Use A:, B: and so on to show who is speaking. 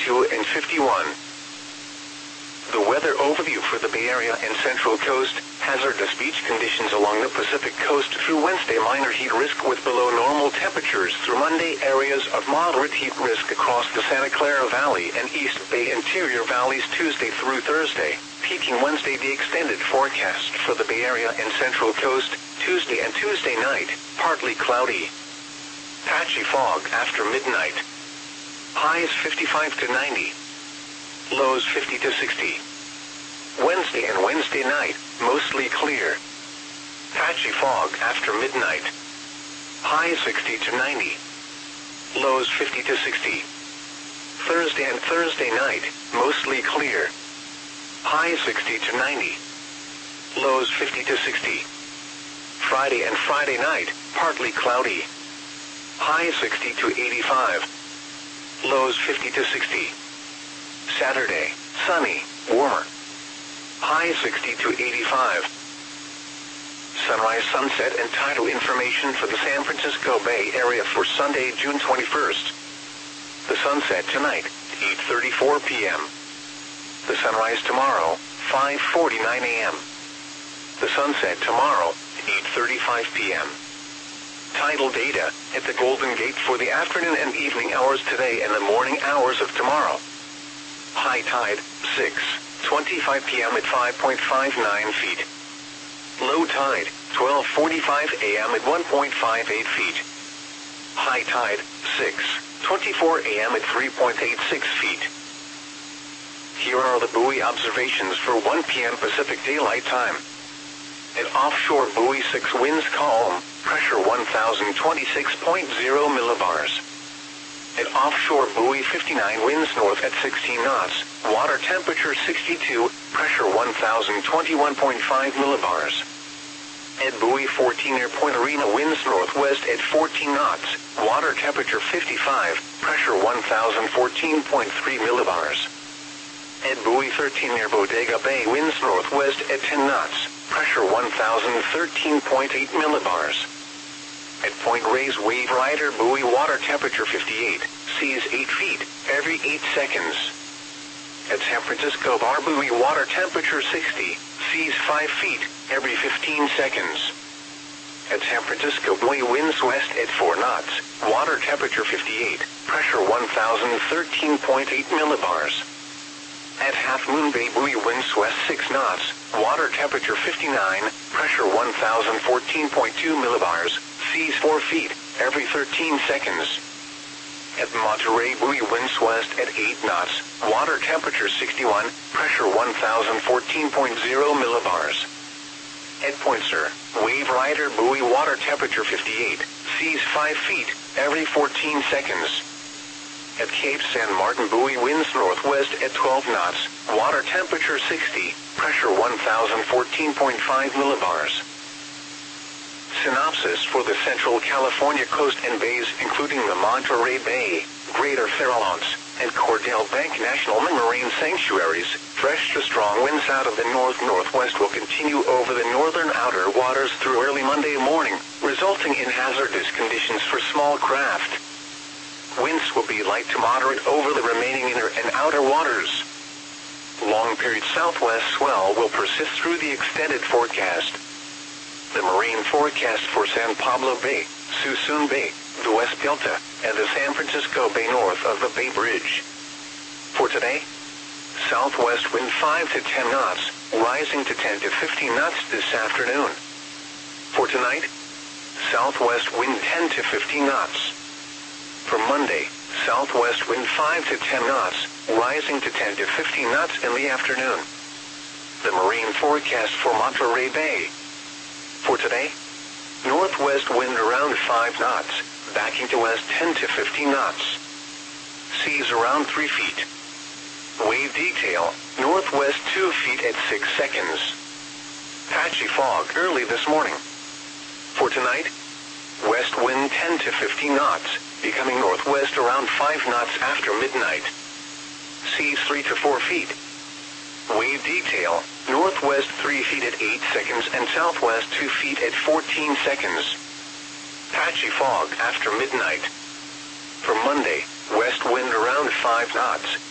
A: 52 and 51. The weather overview for the Bay Area and Central Coast: hazardous beach conditions along the Pacific Coast through Wednesday. Minor heat risk with below normal temperatures through Monday. Areas of moderate heat risk across the Santa Clara Valley and East Bay interior valleys Tuesday through Thursday. Peaking Wednesday. The extended forecast for the Bay Area and Central Coast: Tuesday and Tuesday night, partly cloudy. Patchy fog after midnight. Highs 55 to 90. Lows 50 to 60. Wednesday and Wednesday night, mostly clear. Patchy fog after midnight. Highs 60 to 90. Lows 50 to 60. Thursday and Thursday night, mostly clear. Highs 60 to 90. Lows 50 to 60. Friday and Friday night, partly cloudy. Highs 60 to 85. Lows 50 to 60. Saturday, sunny, warmer. Highs 60 to 85. Sunrise, sunset, and tidal information for the San Francisco Bay Area for Sunday, June 21st. The sunset tonight, 8:34 p.m. The sunrise tomorrow, 5:49 a.m. The sunset tomorrow, 8:35 p.m. Tidal data at the Golden Gate for the afternoon and evening hours today and the morning hours of tomorrow. High tide, 6:25 p.m. at 5.59 feet. Low tide, 12:45 a.m. at 1.58 feet. High tide, 6:24 a.m. at 3.86 feet. Here are the buoy observations for 1 p.m. Pacific Daylight Time. At offshore buoy 6, winds calm, pressure 1026.0 millibars. At offshore buoy 59, winds north at 16 knots, water temperature 62, pressure 1021.5 millibars. At buoy 14 near Point Arena, winds northwest at 14 knots, water temperature 55, pressure 1014.3 millibars. At buoy 13 near Bodega Bay, winds northwest at 10 knots, pressure 1013.8 millibars. At Point Reyes Wave Rider buoy, water temperature 58, seas 8 feet, every 8 seconds. At San Francisco Bar buoy, water temperature 60, seas 5 feet, every 15 seconds. At San Francisco buoy, winds west at 4 knots, water temperature 58, pressure 1013.8 millibars. At Half Moon Bay buoy, winds west 6 knots, water temperature 59, pressure 1014.2 millibars, seas 4 feet, every 13 seconds. At Monterey buoy, winds west at 8 knots, water temperature 61, pressure 1014.0 millibars. At Point Sur, Wave Rider buoy, water temperature 58, seas 5 feet, every 14 seconds. At Cape San Martin buoy, winds northwest at 12 knots, water temperature 60, pressure 1014.5 millibars. Synopsis for the Central California coast and bays, including the Monterey Bay, Greater Farallones, and Cordell Bank National Marine Sanctuaries. Fresh to strong winds out of the north-northwest will continue over the northern outer waters through early Monday morning, resulting in hazardous conditions for small craft. Winds will be light to moderate over the remaining inner and outer waters. Long-period southwest swell will persist through the extended forecast. The marine forecast for San Pablo Bay, Suisun Bay, the West Delta, and the San Francisco Bay north of the Bay Bridge. For today, southwest wind 5 to 10 knots, rising to 10 to 15 knots this afternoon. For tonight, southwest wind 10 to 15 knots. For Monday, southwest wind 5 to 10 knots, rising to 10 to 15 knots in the afternoon. The marine forecast for Monterey Bay. For today, northwest wind around 5 knots, backing to west 10 to 15 knots. Seas around 3 feet. Wave detail, northwest 2 feet at 6 seconds. Patchy fog early this morning. For tonight, west wind 10 to 15 knots, becoming northwest around 5 knots after midnight. Seas 3 to 4 feet. Wave detail, northwest 3 feet at 8 seconds and southwest 2 feet at 14 seconds. Patchy fog after midnight. For Monday, west wind around 5 knots,